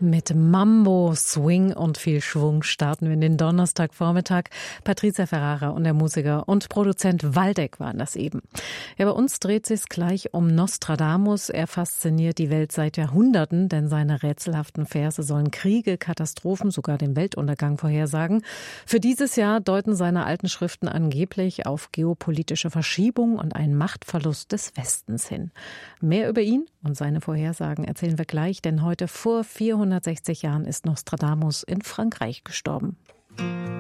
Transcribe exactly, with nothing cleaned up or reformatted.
Mit Mambo, Swing und viel Schwung starten wir in den Donnerstagvormittag. Patricia Ferrara und der Musiker und Produzent Waldeck waren das eben. Ja, bei uns dreht sich's gleich um Nostradamus. Er fasziniert die Welt seit Jahrhunderten, denn seine rätselhaften Verse sollen Kriege, Katastrophen, sogar den Weltuntergang vorhersagen. Für dieses Jahr deuten seine alten Schriften angeblich auf geopolitische Verschiebung und einen Machtverlust des Westens hin. Mehr über ihn und seine Vorhersagen erzählen wir gleich, denn heute vor vierhundertsechzig Jahren ist Nostradamus in Frankreich gestorben.